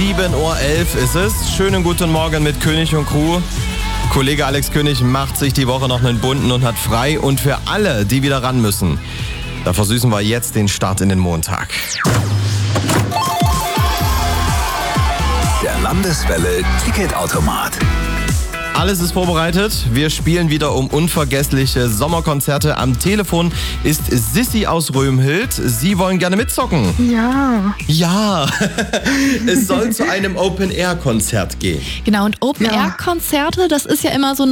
7:11 Uhr ist es. Schönen guten Morgen mit König und Crew. Kollege Alex König macht sich die Woche noch einen bunten und hat frei. Und für alle, die wieder ran müssen, da versüßen wir jetzt den Start in den Montag. Der Landeswelle Ticketautomat. Alles ist vorbereitet. Wir spielen wieder um unvergessliche Sommerkonzerte. Am Telefon ist Sissi aus Römhild. Sie wollen gerne mitzocken. Ja. Ja, es soll zu einem Open-Air-Konzert gehen. Genau, und Open-Air-Konzerte, das ist ja immer so